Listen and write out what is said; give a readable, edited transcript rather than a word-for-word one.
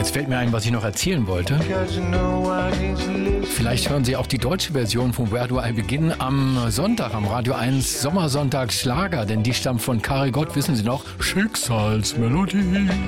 Jetzt fällt mir ein, was ich noch erzählen wollte. Vielleicht hören Sie auch die deutsche Version von Where Do I Begin am Sonntag, am Radio 1 Sommersonntags Schlager, denn die stammt von Karel Gott, wissen Sie noch, Schicksalsmelodie.